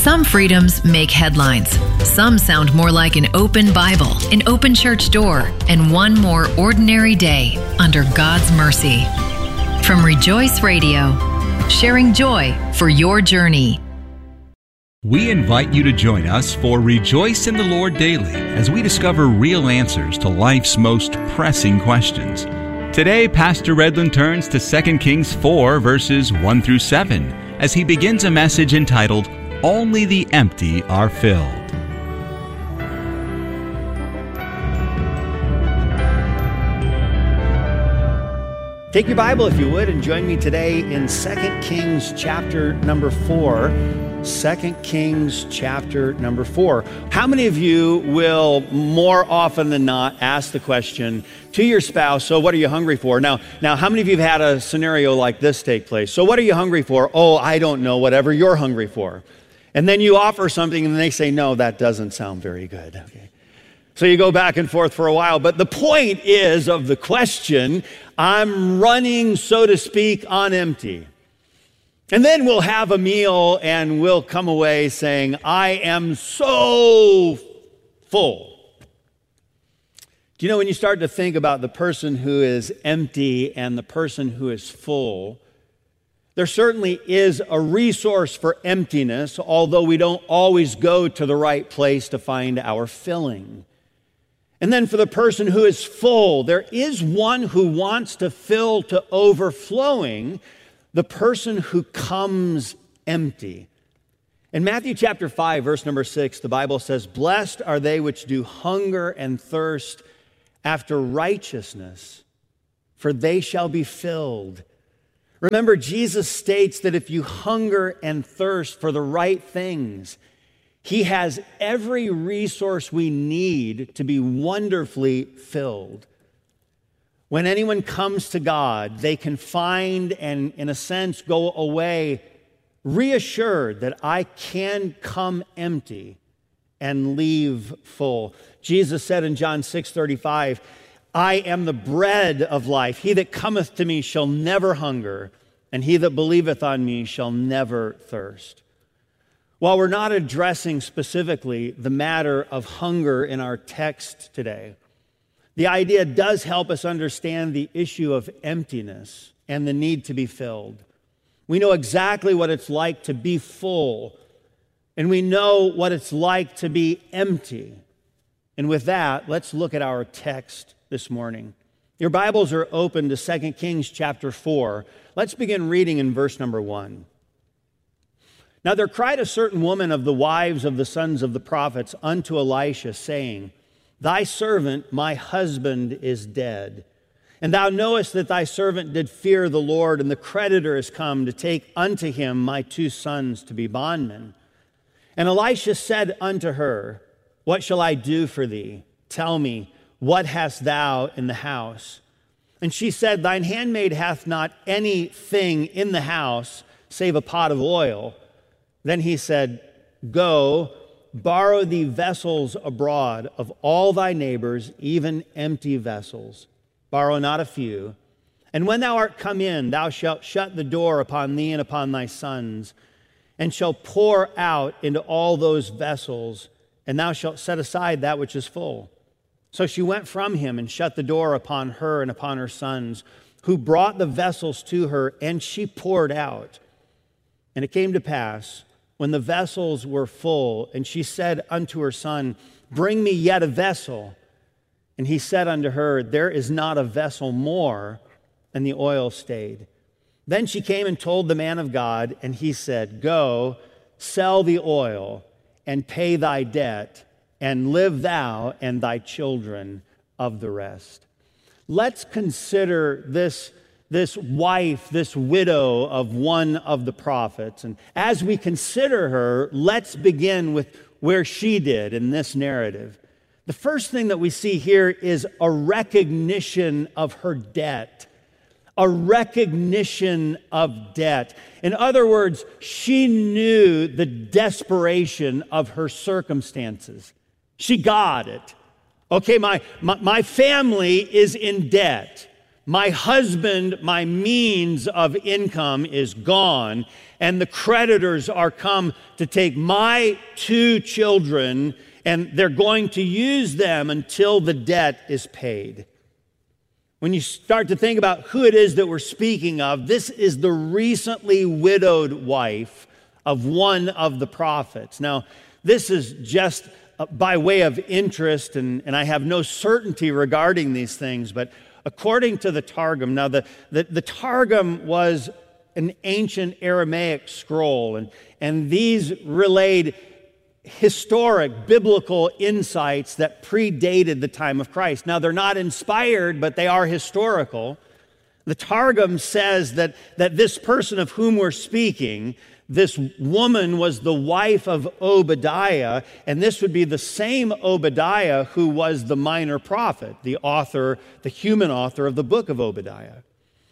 Some freedoms make headlines. Some sound more like an open Bible, an open church door, and one more ordinary day under God's mercy. From Rejoice Radio, sharing joy for your journey. We invite you to join us for Rejoice in the Lord Daily as we discover real answers to life's most pressing questions. Today, Pastor Redland turns to 2 Kings 4, verses 1 through 7, as he begins a message entitled, Only the Empty Are Filled. Take your Bible, if you would, and join me today in 2 Kings chapter number 4. 2 Kings chapter number 4. How many of you will more often than not ask the question to your spouse, so what are you hungry for? Now, how many of you have had a scenario like this take place? So what are you hungry for? Oh, I don't know, whatever you're hungry for. And then you offer something and they say, no, that doesn't sound very good. Okay. So you go back and forth for a while. But the point is of the question, I'm running, so to speak, on empty. And then we'll have a meal and we'll come away saying, I am so full. Do you know, when you start to think about the person who is empty and the person who is full, there certainly is a resource for emptiness, although we don't always go to the right place to find our filling. And then for the person who is full, there is one who wants to fill to overflowing, the person who comes empty. In Matthew chapter 5, verse number 6, the Bible says, Blessed are they which do hunger and thirst after righteousness, for they shall be filled. Remember, Jesus states that if you hunger and thirst for the right things, He has every resource we need to be wonderfully filled. When anyone comes to God, they can find and, in a sense, go away reassured that I can come empty and leave full. Jesus said in John 6:35, I am the bread of life. He that cometh to me shall never hunger, and he that believeth on me shall never thirst. While we're not addressing specifically the matter of hunger in our text today, the idea does help us understand the issue of emptiness and the need to be filled. We know exactly what it's like to be full, and we know what it's like to be empty. And with that, let's look at our text this morning. Your Bibles are open to 2 Kings chapter 4. Let's begin reading in verse number 1. Now there cried a certain woman of the wives of the sons of the prophets unto Elisha, saying, Thy servant, my husband, is dead. And thou knowest that thy servant did fear the Lord, and the creditor is come to take unto him my 2 sons to be bondmen. And Elisha said unto her, What shall I do for thee? Tell me, what hast thou in the house? And she said, Thine handmaid hath not anything in the house, save a pot of oil. Then he said, Go, borrow thee vessels abroad of all thy neighbors, even empty vessels. Borrow not a few. And when thou art come in, thou shalt shut the door upon thee and upon thy sons, and shalt pour out into all those vessels, and thou shalt set aside that which is full. So she went from him and shut the door upon her and upon her sons, who brought the vessels to her, and she poured out. And it came to pass, when the vessels were full, and she said unto her son, Bring me yet a vessel. And he said unto her, There is not a vessel more. And the oil stayed. Then she came and told the man of God, and he said, Go, sell the oil, and pay thy debt, and live thou and thy children of the rest. Let's consider this wife, this widow of one of the prophets. And as we consider her, let's begin with where she did in this narrative. The first thing that we see here is a recognition of her debt. A recognition of debt. In other words, she knew the desperation of her circumstances. She got it. Okay, my family is in debt. My husband, my means of income is gone, and the creditors are come to take my 2 children, and they're going to use them until the debt is paid. When you start to think about who it is that we're speaking of, this is the recently widowed wife of one of the prophets. Now, this is just by way of interest, and I have no certainty regarding these things, but according to the Targum, now the Targum was an ancient Aramaic scroll, and these relayed historic biblical insights that predated the time of Christ. Now, they're not inspired, but they are historical. The Targum says that this person of whom we're speaking, this woman, was the wife of Obadiah, and this would be the same Obadiah who was the minor prophet, the human author of the book of Obadiah.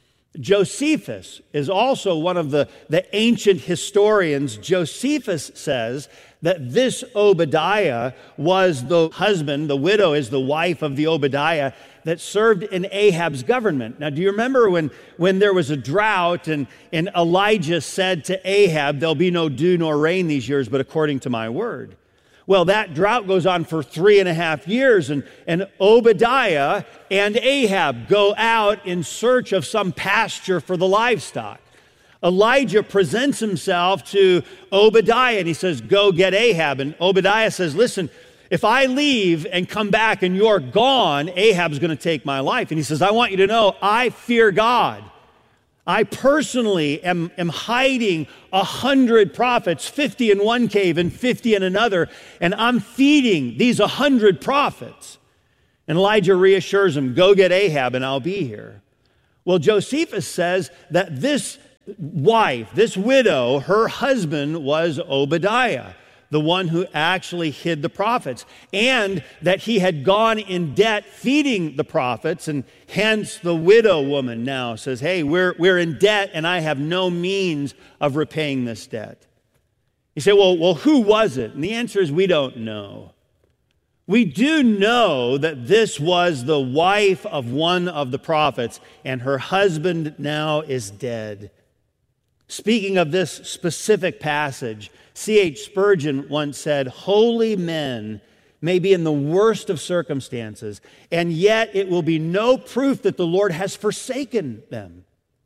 Josephus is also one of the ancient historians. Josephus says that this Obadiah was the husband, the widow is the wife of the Obadiah that served in Ahab's government. Now, do you remember when there was a drought and Elijah said to Ahab, there'll be no dew nor rain these years, but according to my word? Well, that drought goes on for 3.5 years, and Obadiah and Ahab go out in search of some pasture for the livestock. Elijah presents himself to Obadiah, and he says, go get Ahab. And Obadiah says, listen, if I leave and come back and you're gone, Ahab's going to take my life. And he says, I want you to know, I fear God. I personally am hiding 100 prophets, 50 in one cave and 50 in another, and I'm feeding these 100 prophets. And Elijah reassures him, go get Ahab and I'll be here. Well, Josephus says that this wife, this widow, her husband was Obadiah, the one who actually hid the prophets, and that he had gone in debt feeding the prophets, and hence the widow woman now says, hey, we're in debt and I have no means of repaying this debt. You say, well, who was it? And the answer is we don't know. We do know that this was the wife of one of the prophets, and her husband now is dead. Speaking of this specific passage, C.H. Spurgeon once said, holy men may be in the worst of circumstances, and yet it will be no proof that the Lord has forsaken them.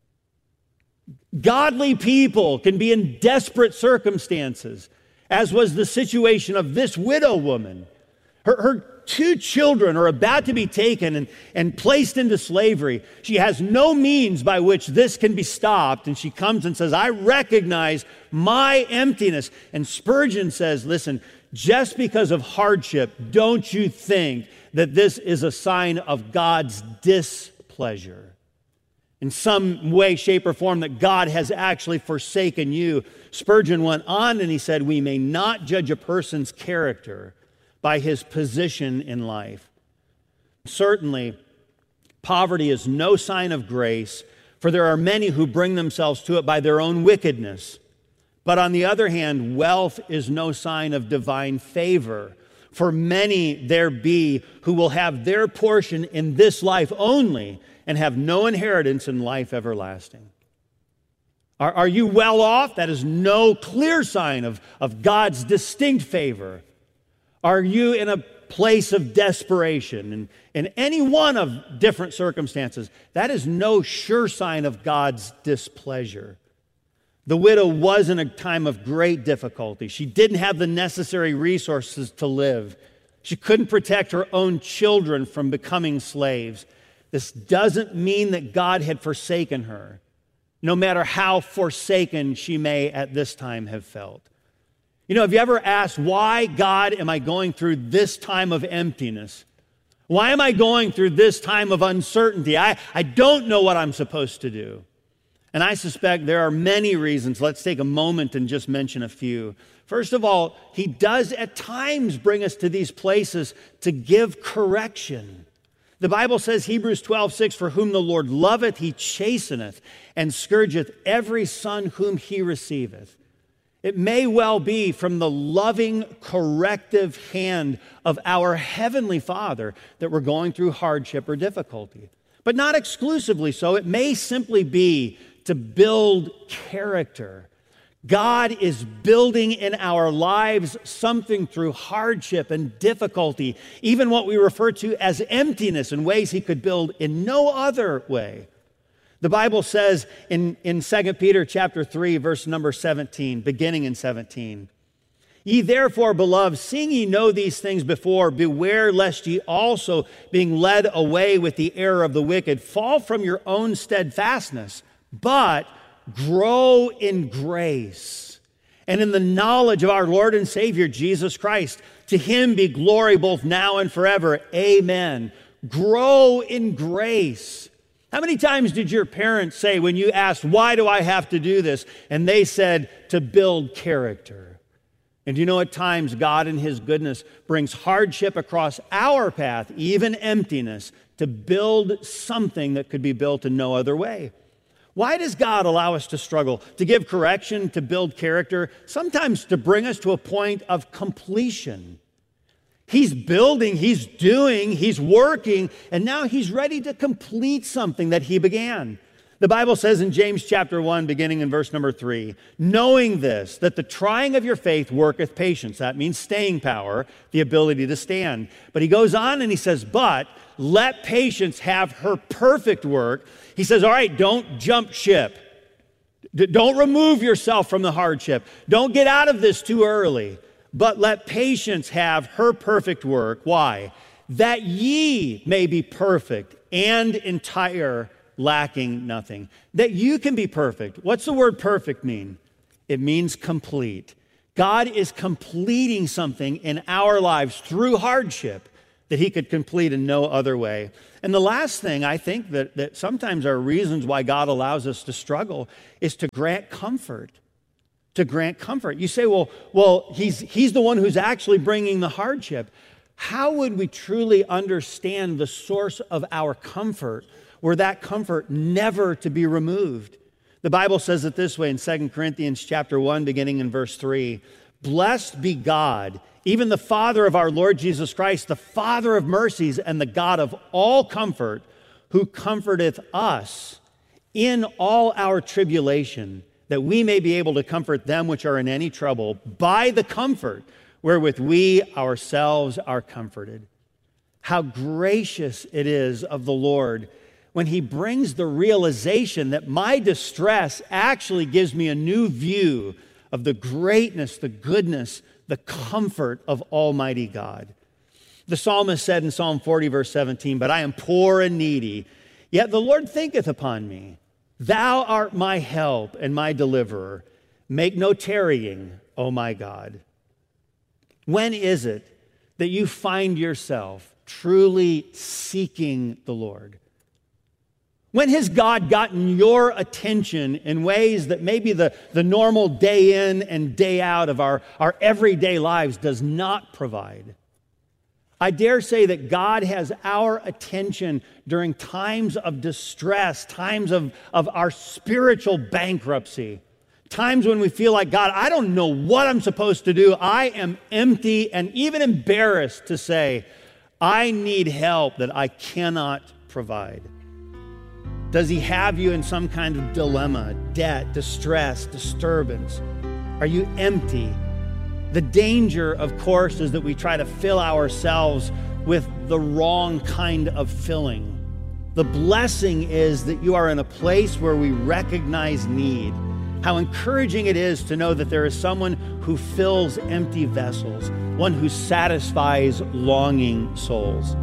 Godly people can be in desperate circumstances, as was the situation of this widow woman. Her 2 children are about to be taken and placed into slavery. She has no means by which this can be stopped, and she comes and says, I recognize my emptiness. And Spurgeon says, listen, just because of hardship, don't you think that this is a sign of God's displeasure? In some way, shape, or form, that God has actually forsaken you. Spurgeon went on and he said, we may not judge a person's character by his position in life. Certainly, poverty is no sign of grace, for there are many who bring themselves to it by their own wickedness. But on the other hand, wealth is no sign of divine favor, for many there be who will have their portion in this life only and have no inheritance in life everlasting. Are you well off? That is no clear sign of God's distinct favor. Are you in a place of desperation and in any one of different circumstances? That is no sure sign of God's displeasure. The widow was in a time of great difficulty. She didn't have the necessary resources to live. She couldn't protect her own children from becoming slaves. This doesn't mean that God had forsaken her, no matter how forsaken she may at this time have felt. You know, have you ever asked, why, God, am I going through this time of emptiness? Why am I going through this time of uncertainty? I don't know what I'm supposed to do. And I suspect there are many reasons. Let's take a moment and just mention a few. First of all, he does at times bring us to these places to give correction. The Bible says, Hebrews 12:6, for whom the Lord loveth, he chasteneth, and scourgeth every son whom he receiveth. It may well be from the loving, corrective hand of our Heavenly Father that we're going through hardship or difficulty. But not exclusively so. It may simply be to build character. God is building in our lives something through hardship and difficulty, even what we refer to as emptiness, in ways he could build in no other way. The Bible says in 2 Peter chapter 3, verse number 17, beginning in 17, "Ye therefore, beloved, seeing ye know these things before, beware lest ye also, being led away with the error of the wicked, fall from your own steadfastness, but grow in grace and in the knowledge of our Lord and Savior, Jesus Christ. To him be glory both now and forever. Amen." Grow in grace. How many times did your parents say when you asked, "Why do I have to do this?" and they said, "To build character"? And you know, at times, God in his goodness brings hardship across our path, even emptiness, to build something that could be built in no other way. Why does God allow us to struggle? To give correction, to build character, sometimes to bring us to a point of completion. He's building, he's doing, he's working, and now he's ready to complete something that he began. The Bible says in James chapter 1, beginning in verse number 3, "Knowing this, that the trying of your faith worketh patience." That means staying power, the ability to stand. But he goes on and he says, "But let patience have her perfect work." He says, all right, don't jump ship. Don't remove yourself from the hardship. Don't get out of this too early. But let patience have her perfect work. Why? That ye may be perfect and entire, lacking nothing. That you can be perfect. What's the word perfect mean? It means complete. God is completing something in our lives through hardship that he could complete in no other way. And the last thing I think that sometimes are reasons why God allows us to struggle is to grant comfort. To grant comfort. You say, well, he's the one who's actually bringing the hardship. How would we truly understand the source of our comfort, were that comfort never to be removed? The Bible says it this way in 2 Corinthians chapter 1, beginning in verse 3. "Blessed be God, even the Father of our Lord Jesus Christ, the Father of mercies and the God of all comfort, who comforteth us in all our tribulation, that we may be able to comfort them which are in any trouble by the comfort wherewith we ourselves are comforted." How gracious it is of the Lord when he brings the realization that my distress actually gives me a new view of the greatness, the goodness, the comfort of Almighty God. The psalmist said in Psalm 40, verse 17, "But I am poor and needy, yet the Lord thinketh upon me. Thou art my help and my deliverer. Make no tarrying, O my God." When is it that you find yourself truly seeking the Lord? When has God gotten your attention in ways that maybe the normal day in and day out of our everyday lives does not provide? I dare say that God has our attention during times of distress, times of our spiritual bankruptcy, times when we feel like, God, I don't know what I'm supposed to do. I am empty and even embarrassed to say, I need help that I cannot provide. Does he have you in some kind of dilemma, debt, distress, disturbance? Are you empty? The danger, of course, is that we try to fill ourselves with the wrong kind of filling. The blessing is that you are in a place where we recognize need. How encouraging it is to know that there is someone who fills empty vessels, one who satisfies longing souls.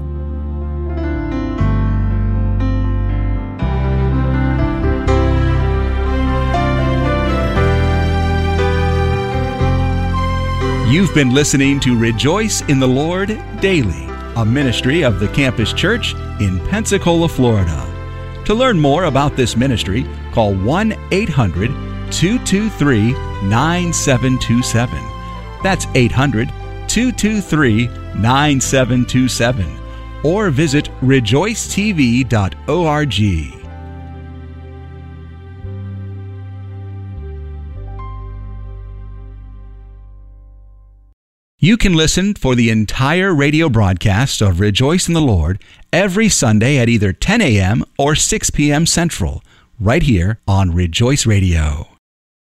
You've been listening to Rejoice in the Lord Daily, a ministry of the Campus Church in Pensacola, Florida. To learn more about this ministry, call 1-800-223-9727. That's 800-223-9727. Or visit rejoicetv.org. You can listen for the entire radio broadcast of Rejoice in the Lord every Sunday at either 10 a.m. or 6 p.m. Central, right here on Rejoice Radio.